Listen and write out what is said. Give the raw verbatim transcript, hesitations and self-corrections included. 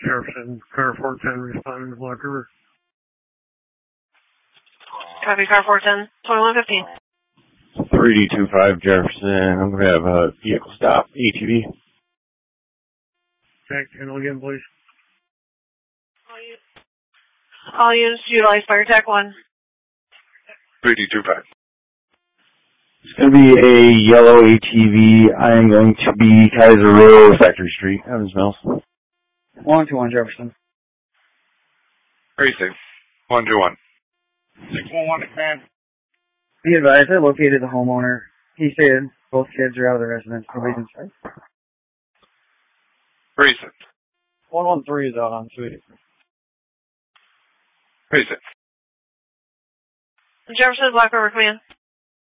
Jefferson, car four ten responding to Black River. Copy, car four ten, twenty-one fifteen. three D two five Jefferson, I'm going to have a vehicle stop, A T V. Jack, handle again, please. All units utilize fire attack one. three D two five. It's going to be a yellow A T V. I am going to be Kaiser Road, Factory Street, Evans Mills. one two one Jefferson. Precinct. one two one. six one one, man. Be advised, I located the homeowner. He stated both kids are out of the residence. Nobody's inside. Precinct. one one three is out on suite. Precinct. Jefferson, Black River, command.